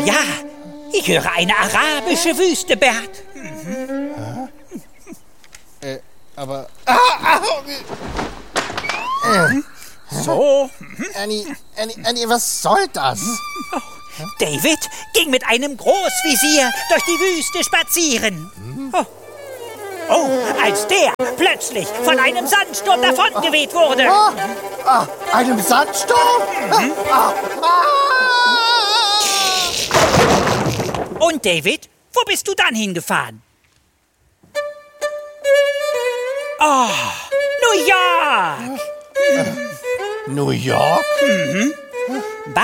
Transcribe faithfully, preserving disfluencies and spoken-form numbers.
ja, ich höre eine arabische Wüste, Bert. Mhm. Äh, aber... Ah, ah, äh. So. Annie, Annie, Annie, was soll das? Oh, David ging mit einem Großvisier durch die Wüste spazieren. Oh. Oh, als der plötzlich von einem Sandsturm davongeweht wurde. Ah, ah, einem Sandsturm? Mhm. Ah, ah. Und David, wo bist du dann hingefahren? Oh, New York! New York? Mhm.